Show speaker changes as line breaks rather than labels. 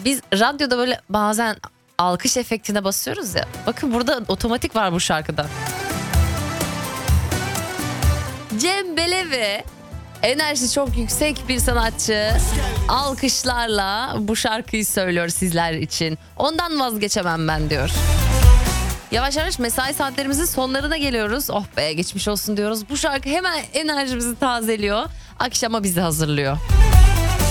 Biz radyoda böyle bazen alkış efektine basıyoruz ya. Bakın burada otomatik var bu şarkıda. Cem Belevi, enerjisi çok yüksek bir sanatçı, alkışlarla bu şarkıyı söylüyor sizler için. Ondan vazgeçemem ben diyor. Yavaş yavaş mesai saatlerimizin sonlarına geliyoruz. Oh be, geçmiş olsun diyoruz. Bu şarkı hemen enerjimizi tazeliyor. Akşama bizi hazırlıyor.